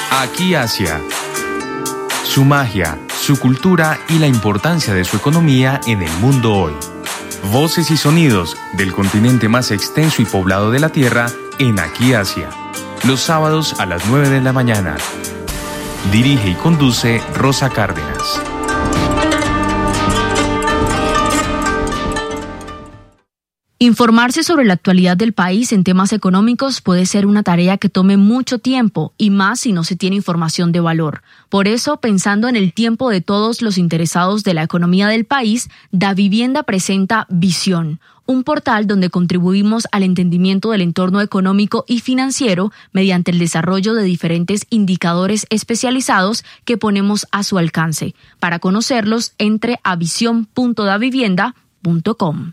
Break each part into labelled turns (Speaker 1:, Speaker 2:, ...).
Speaker 1: Aquí Asia. Su magia, su cultura y la importancia de su economía en el mundo hoy. Voces y sonidos del continente más extenso y poblado de la Tierra en Aquí Asia. Los sábados a las 9 de la mañana. Dirige y conduce Rosa Cárdenas.
Speaker 2: Informarse sobre la actualidad del país en temas económicos puede ser una tarea que tome mucho tiempo y más si no se tiene información de valor. Por eso, pensando en el tiempo de todos los interesados de la economía del país, Davivienda presenta Visión, un portal donde contribuimos al entendimiento del entorno económico y financiero mediante el desarrollo de diferentes indicadores especializados que ponemos a su alcance. Para conocerlos, entre a visión.davivienda.com.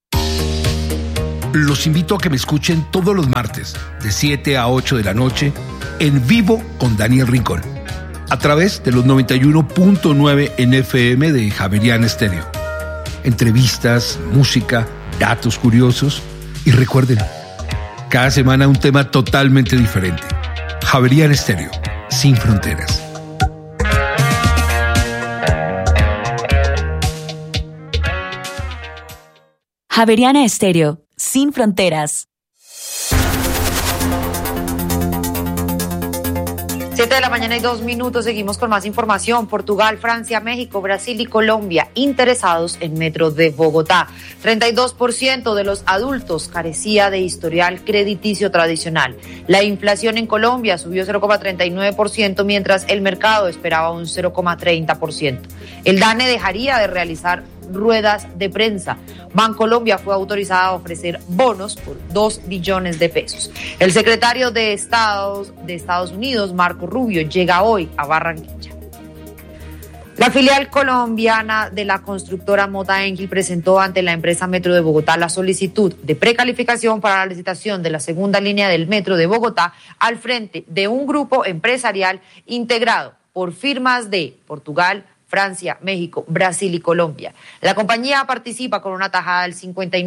Speaker 3: Los invito a que me escuchen todos los martes, de 7 a 8 de la noche, en vivo con Daniel Rincón, a través de los 91.9 en FM de Javeriana Estéreo. Entrevistas, música, datos curiosos y recuerden, cada semana un tema totalmente diferente. Javeriana Estéreo, sin fronteras.
Speaker 4: Javeriana Estéreo, sin fronteras.
Speaker 5: 7:02 a.m. Seguimos con más información. Portugal, Francia, México, Brasil y Colombia interesados en Metro de Bogotá. 32% de los adultos carecía de historial crediticio tradicional. La inflación en Colombia subió 0,39%, mientras el mercado esperaba un 0,30%. El DANE dejaría de realizar ruedas de prensa. Bancolombia fue autorizada a ofrecer bonos por 2 billones de pesos. El secretario de Estados Unidos, Marco Rubio, llega hoy a Barranquilla. La filial colombiana de la constructora Mota Engil presentó ante la empresa Metro de Bogotá la solicitud de precalificación para la licitación de la segunda línea del Metro de Bogotá al frente de un grupo empresarial integrado por firmas de Portugal, Francia, México, Brasil y Colombia. La compañía participa con una tajada del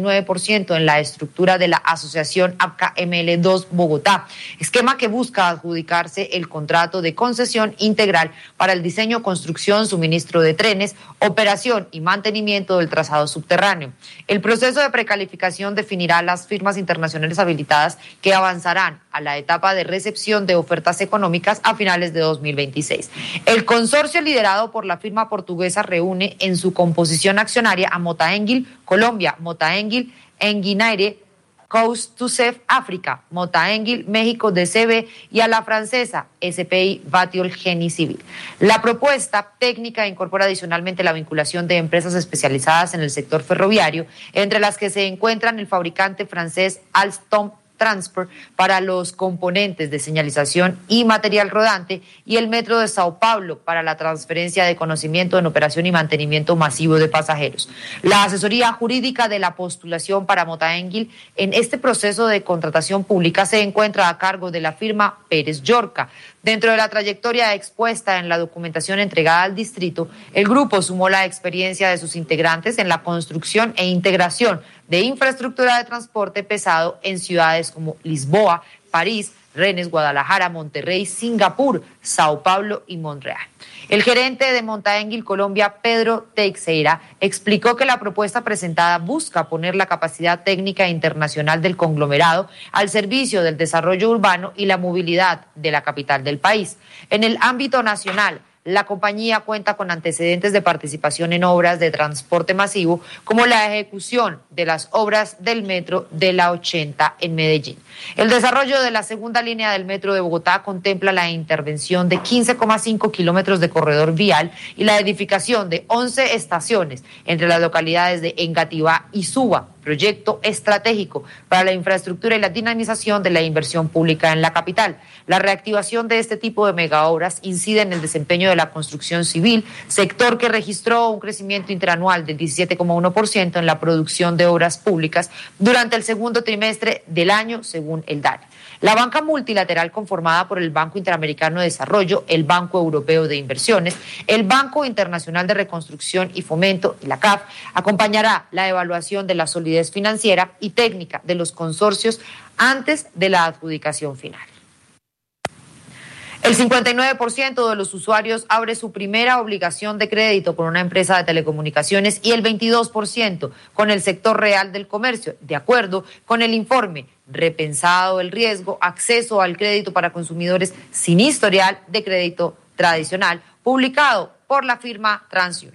Speaker 5: 59% en la estructura de la asociación APCA ML2 Bogotá, esquema que busca adjudicarse el contrato de concesión integral para el diseño, construcción, suministro de trenes, operación y mantenimiento del trazado subterráneo. El proceso de precalificación definirá las firmas internacionales habilitadas que avanzarán a la etapa de recepción de ofertas económicas a finales de 2026. El consorcio liderado por la firma portuguesa reúne en su composición accionaria a Mota Engil Colombia, Mota Engil Enguinaire Coast to Sef África, Mota Engil México DCB y a la francesa SPI Batiol Genie Civil. La propuesta técnica incorpora adicionalmente la vinculación de empresas especializadas en el sector ferroviario, entre las que se encuentran el fabricante francés Alstom Transport para los componentes de señalización y material rodante y el Metro de Sao Paulo para la transferencia de conocimiento en operación y mantenimiento masivo de pasajeros. La asesoría jurídica de la postulación para Mota Engil en este proceso de contratación pública se encuentra a cargo de la firma Pérez Llorca. Dentro de la trayectoria expuesta en la documentación entregada al distrito, el grupo sumó la experiencia de sus integrantes en la construcción e integración de infraestructura de transporte pesado en ciudades como Lisboa, París, Rennes, Guadalajara, Monterrey, Singapur, Sao Paulo y Montreal. El gerente de Mota Engil Colombia, Pedro Teixeira, explicó que la propuesta presentada busca poner la capacidad técnica internacional del conglomerado al servicio del desarrollo urbano y la movilidad de la capital del país. En el ámbito nacional, la compañía cuenta con antecedentes de participación en obras de transporte masivo, como la ejecución de las obras del metro de la 80 en Medellín. El desarrollo de la segunda línea del Metro de Bogotá contempla la intervención de 15,5 kilómetros de corredor vial y la edificación de 11 estaciones entre las localidades de Engativá y Suba, proyecto estratégico para la infraestructura y la dinamización de la inversión pública en la capital. La reactivación de este tipo de megaobras incide en el desempeño de la construcción civil, sector que registró un crecimiento interanual del 17,1% en la producción de obras públicas durante el segundo trimestre del año, según el DANE. La banca multilateral conformada por el Banco Interamericano de Desarrollo, el Banco Europeo de Inversiones, el Banco Internacional de Reconstrucción y Fomento y la CAF acompañará la evaluación de la solidez financiera y técnica de los consorcios antes de la adjudicación final. El 59% de los usuarios abre su primera obligación de crédito con una empresa de telecomunicaciones y el 22% con el sector real del comercio, de acuerdo con el informe Repensado el riesgo, acceso al crédito para consumidores sin historial de crédito tradicional, publicado por la firma TransUnion.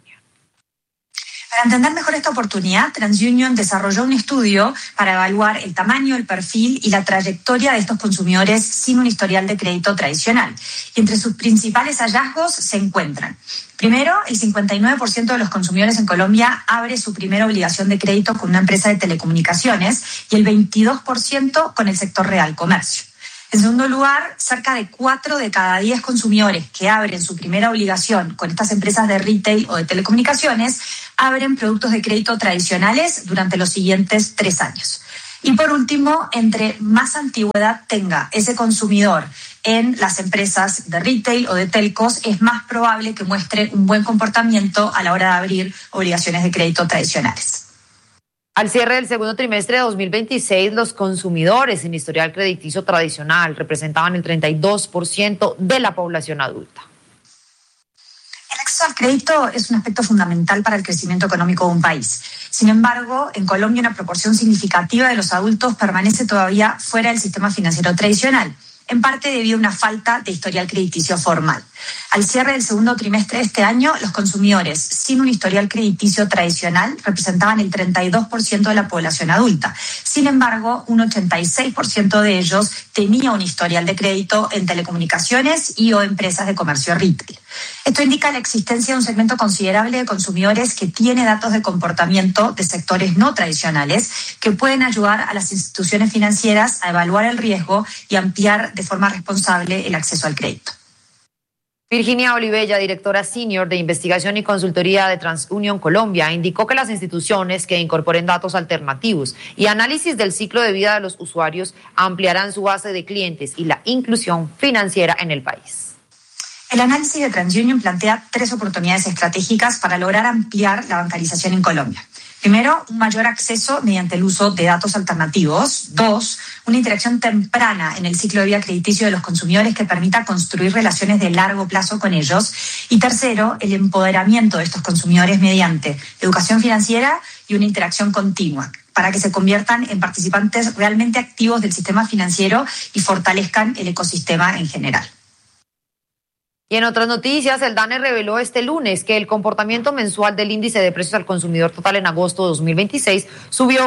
Speaker 6: Para entender mejor esta oportunidad, TransUnion desarrolló un estudio para evaluar el tamaño, el perfil y la trayectoria de estos consumidores sin un historial de crédito tradicional. Y entre sus principales hallazgos se encuentran: primero, el 59% de los consumidores en Colombia abre su primera obligación de crédito con una empresa de telecomunicaciones y el 22% con el sector real comercio. En segundo lugar, cerca de 4 de cada 10 consumidores que abren su primera obligación con estas empresas de retail o de telecomunicaciones abren productos de crédito tradicionales durante los siguientes 3 años. Y por último, entre más antigüedad tenga ese consumidor en las empresas de retail o de telcos, es más probable que muestre un buen comportamiento a la hora de abrir obligaciones de crédito tradicionales.
Speaker 5: Al cierre del segundo trimestre de 2026, los consumidores sin historial crediticio tradicional representaban el 32% de la población adulta.
Speaker 6: El acceso al crédito es un aspecto fundamental para el crecimiento económico de un país. Sin embargo, en Colombia una proporción significativa de los adultos permanece todavía fuera del sistema financiero tradicional, en parte debido a una falta de historial crediticio formal. Al cierre del segundo trimestre de este año, los consumidores sin un historial crediticio tradicional representaban el 32% de la población adulta. Sin embargo, un 86% de ellos tenía un historial de crédito en telecomunicaciones y o empresas de comercio retail. Esto indica la existencia de un segmento considerable de consumidores que tiene datos de comportamiento de sectores no tradicionales que pueden ayudar a las instituciones financieras a evaluar el riesgo y ampliar de forma responsable el acceso al crédito.
Speaker 5: Virginia Olivella, directora senior de investigación y consultoría de TransUnion Colombia, indicó que las instituciones que incorporen datos alternativos y análisis del ciclo de vida de los usuarios ampliarán su base de clientes y la inclusión financiera en el país.
Speaker 6: El análisis de TransUnion plantea 3 oportunidades estratégicas para lograr ampliar la bancarización en Colombia. Primero, un mayor acceso mediante el uso de datos alternativos. 2, una interacción temprana en el ciclo de vida crediticio de los consumidores que permita construir relaciones de largo plazo con ellos. Y tercero, el empoderamiento de estos consumidores mediante educación financiera y una interacción continua, para que se conviertan en participantes realmente activos del sistema financiero y fortalezcan el ecosistema en general.
Speaker 5: Y en otras noticias, el DANE reveló este lunes que el comportamiento mensual del índice de precios al consumidor total en agosto de 2026 subió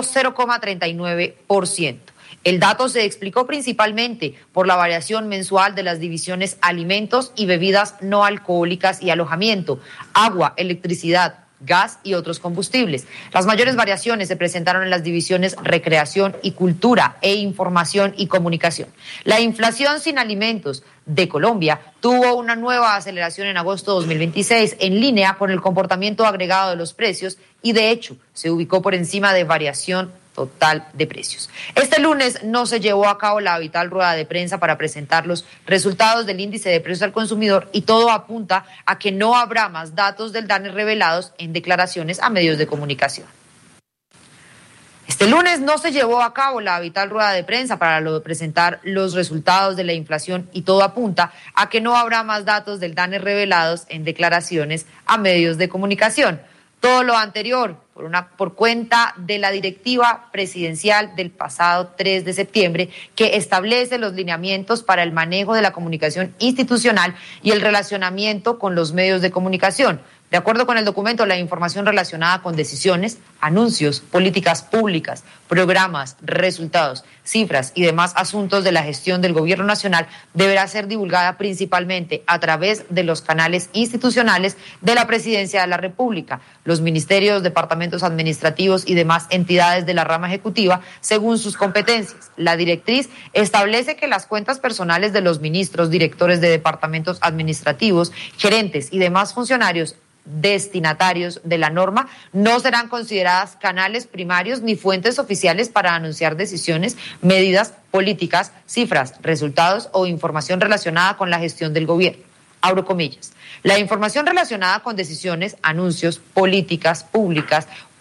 Speaker 5: 0,39%. El dato se explicó principalmente por la variación mensual de las divisiones alimentos y bebidas no alcohólicas y alojamiento, agua, electricidad, gas y otros combustibles. Las mayores variaciones se presentaron en las divisiones recreación y cultura e información y comunicación. La inflación sin alimentos de Colombia tuvo una nueva aceleración en agosto de 2026 en línea con el comportamiento agregado de los precios y de hecho se ubicó por encima de variación total de precios. Este lunes no se llevó a cabo la habitual rueda de prensa para presentar los resultados del índice de precios al consumidor y todo apunta a que no habrá más datos del DANE revelados en declaraciones a medios de comunicación. Este lunes no se llevó a cabo la habitual rueda de prensa para presentar los resultados de la inflación y todo apunta a que no habrá más datos del DANE revelados en declaraciones a medios de comunicación. Todo lo anterior por cuenta de la directiva presidencial del pasado 3 de septiembre que establece los lineamientos para el manejo de la comunicación institucional y el relacionamiento con los medios de comunicación. De acuerdo con el documento, la información relacionada con decisiones, anuncios, políticas públicas, programas, resultados, cifras y demás asuntos de la gestión del gobierno nacional deberá ser divulgada principalmente a través de los canales institucionales de la Presidencia de la República, los ministerios, departamentos administrativos y demás entidades de la rama ejecutiva según sus competencias. La directriz establece que las cuentas personales de los ministros, directores de departamentos administrativos, gerentes y demás funcionarios destinatarios de la norma no serán consideradas canales primarios ni fuentes oficiales para anunciar decisiones, medidas, políticas, cifras, resultados o información relacionada con la gestión del gobierno. Abro comillas. La información relacionada con decisiones, anuncios, políticas públicas,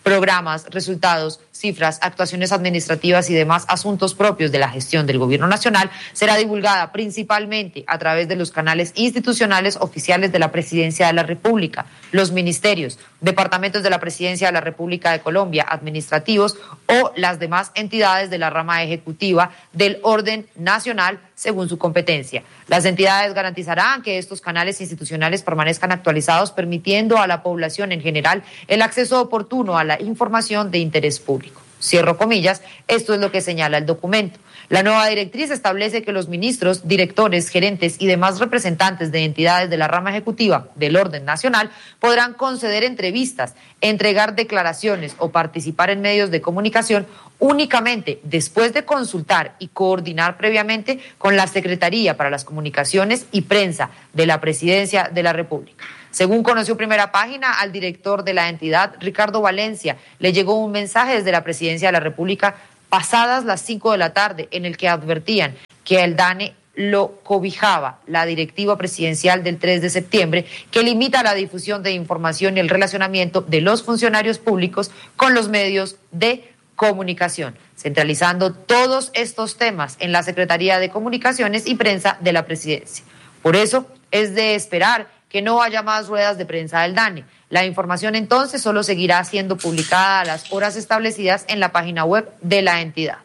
Speaker 5: programas, resultados, cifras, actuaciones administrativas y demás asuntos propios de la gestión del Gobierno Nacional será divulgada principalmente a través de los canales institucionales oficiales de la Presidencia de la República, los ministerios, departamentos de la Presidencia de la República de Colombia, administrativos o las demás entidades de la rama ejecutiva del orden nacional según su competencia. Las entidades garantizarán que estos canales institucionales permanezcan actualizados, permitiendo a la población en general el acceso oportuno a la información de interés público. Cierro comillas, esto es lo que señala el documento. La nueva directriz establece que los ministros, directores, gerentes y demás representantes de entidades de la rama ejecutiva del orden nacional podrán conceder entrevistas, entregar declaraciones o participar en medios de comunicación únicamente después de consultar y coordinar previamente con la Secretaría para las Comunicaciones y Prensa de la Presidencia de la República. Según conoció Primera Página, al director de la entidad, Ricardo Valencia, le llegó un mensaje desde la Presidencia de la República pasadas las 5 de la tarde, en el que advertían que el DANE lo cobijaba la directiva presidencial del 3 de septiembre, que limita la difusión de información y el relacionamiento de los funcionarios públicos con los medios de comunicación, centralizando todos estos temas en la Secretaría de Comunicaciones y Prensa de la Presidencia. Por eso es de esperar que no haya más ruedas de prensa del DANE. La información entonces solo seguirá siendo publicada a las horas establecidas en la página web de la entidad.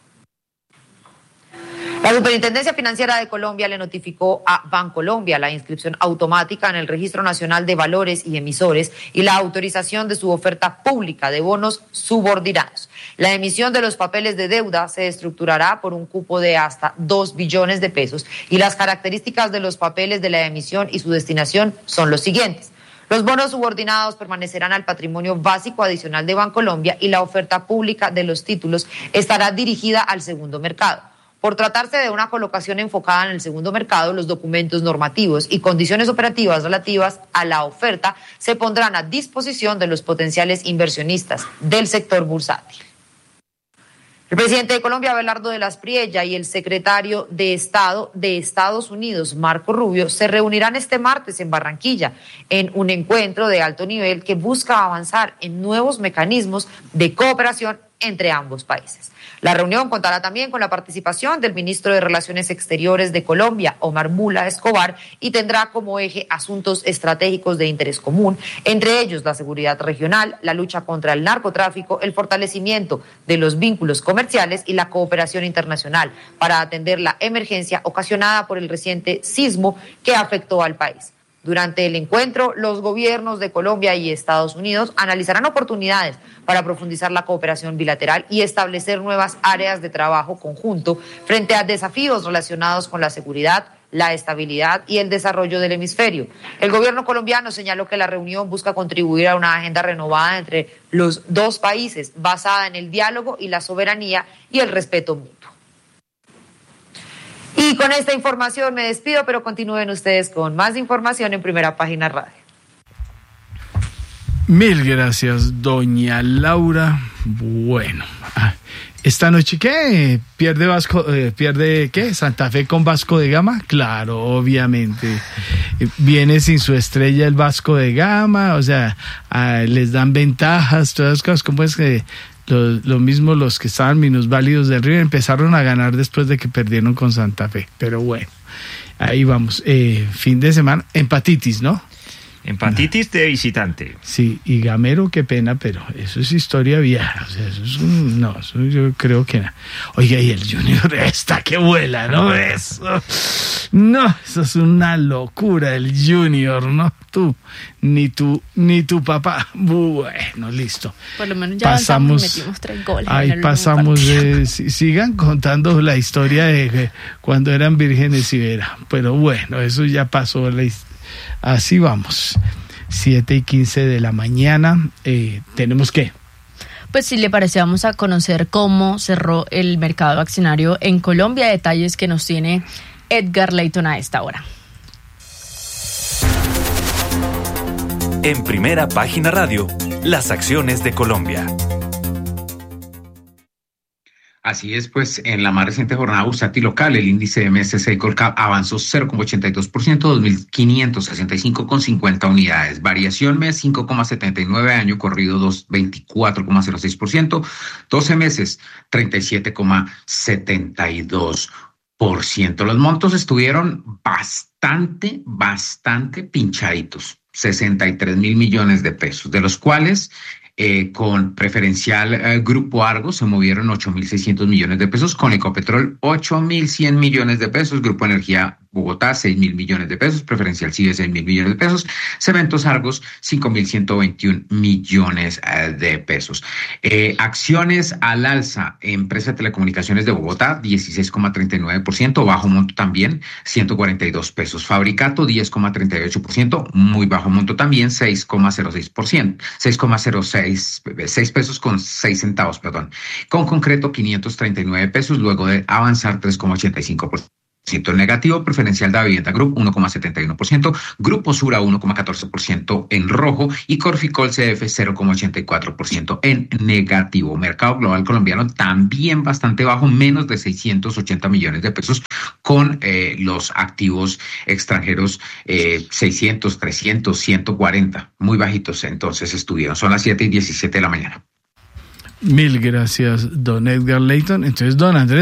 Speaker 5: La Superintendencia Financiera de Colombia le notificó a Bancolombia la inscripción automática en el Registro Nacional de Valores y Emisores y la autorización de su oferta pública de bonos subordinados. La emisión de los papeles de deuda se estructurará por un cupo de hasta 2 billones de pesos y las características de los papeles de la emisión y su destinación son los siguientes. Los bonos subordinados permanecerán al patrimonio básico adicional de Bancolombia y la oferta pública de los títulos estará dirigida al segundo mercado. Por tratarse de una colocación enfocada en el segundo mercado, los documentos normativos y condiciones operativas relativas a la oferta se pondrán a disposición de los potenciales inversionistas del sector bursátil. El presidente de Colombia, Abelardo de las Priella, y el secretario de Estado de Estados Unidos, Marco Rubio, se reunirán este martes en Barranquilla en un encuentro de alto nivel que busca avanzar en nuevos mecanismos de cooperación entre ambos países. La reunión contará también con la participación del ministro de Relaciones Exteriores de Colombia, Omar Mula Escobar, y tendrá como eje asuntos estratégicos de interés común, entre ellos la seguridad regional, la lucha contra el narcotráfico, el fortalecimiento de los vínculos comerciales y la cooperación internacional para atender la emergencia ocasionada por el reciente sismo que afectó al país. Durante el encuentro, los gobiernos de Colombia y Estados Unidos analizarán oportunidades para profundizar la cooperación bilateral y establecer nuevas áreas de trabajo conjunto frente a desafíos relacionados con la seguridad, la estabilidad y el desarrollo del hemisferio. El gobierno colombiano señaló que la reunión busca contribuir a una agenda renovada entre los dos países basada en el diálogo y la soberanía y el respeto mutuo. Y con esta información me despido, pero continúen ustedes con más información en Primera Página Radio.
Speaker 7: Mil gracias, doña Laura. Bueno, esta noche, ¿qué? ¿Pierde qué? ¿Santa Fe con Vasco de Gama? Claro, obviamente. Viene sin su estrella el Vasco de Gama, o sea, les dan ventajas, todas las cosas. ¿Cómo es que lo mismo los que estaban minusválidos del River empezaron a ganar después de que perdieron con Santa Fe? Pero bueno, ahí vamos. Fin de semana, empatitis, ¿no?
Speaker 8: Empatitis de visitante.
Speaker 7: Sí, y Gamero, qué pena, pero eso es historia vieja. O sea, eso es eso yo creo que no. Oiga, y el Junior está que vuela, ¿no? Eso es una locura, el Junior, ¿no? Ni tu papá. Bueno, listo.
Speaker 2: Por lo menos ya pasamos, metimos 3 goles.
Speaker 7: Ahí pasamos, sigan contando la historia de cuando eran vírgenes y Vera. Pero bueno, eso ya pasó la historia. Así vamos, 7:15 de la mañana, tenemos que...
Speaker 2: Pues si le parece, vamos a conocer cómo cerró el mercado accionario en Colombia, detalles que nos tiene Edgar Leighton a esta hora.
Speaker 1: En Primera Página Radio, las acciones de Colombia.
Speaker 9: Así es, pues en la más reciente jornada bursátil local, el índice MSCI Colcap avanzó 0,82%, 2.565,50 unidades. Variación mes 5,79, año corrido 24,06%, 12 meses 37,72%. Los montos estuvieron bastante pinchaditos, 63.000 millones de pesos, de los cuales con preferencial Grupo Argos se movieron 8.600 millones de pesos, con Ecopetrol 8.100 millones de pesos, Grupo Energía Bogotá 6.000 millones de pesos, preferencial CIBE 6.000 millones de pesos, Cementos Argos 5.121 millones de pesos. Acciones al alza, Empresa de Telecomunicaciones de Bogotá 16,39%, bajo monto también 142 pesos. Fabricato 10,38%, muy bajo monto también 6,06%, 6 pesos con 6 centavos, perdón. Con Concreto 539 pesos, luego de avanzar 3,85%. Negativo, preferencial de Vivienda Group 1,71%, Grupo Sura 1,14% en rojo y Corficol CF 0,84% en negativo. Mercado global colombiano también bastante bajo, menos de 680 millones de pesos, con los activos extranjeros 600, 300, 140, muy bajitos entonces estuvieron. Son las 7:17 de la mañana.
Speaker 7: Mil gracias, don Edgar Leyton. Entonces, don Andrés.